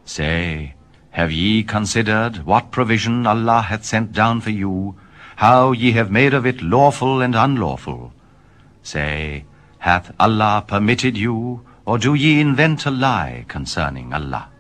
Say, have ye considered what provision Allah hath sent down for you, how ye have made of it lawful and unlawful? Say, hath Allah permitted you, or do ye invent a lie concerning Allah?